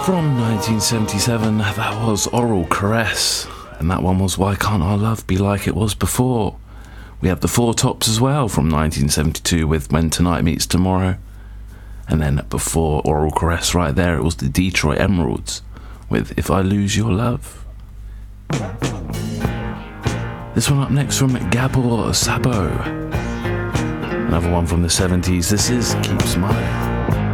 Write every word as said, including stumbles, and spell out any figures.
From nineteen seventy-seven, that was Oral Caress, and that one was Why Can't Our Love Be Like It Was Before. We have the Four Tops as well from nineteen seventy-two with When Tonight Meets Tomorrow, and then before Oral Caress right there it was the Detroit Emeralds with If I Lose Your Love. This one up next from Gabor Szabo, another one from the seventies. This is Keep Smiling.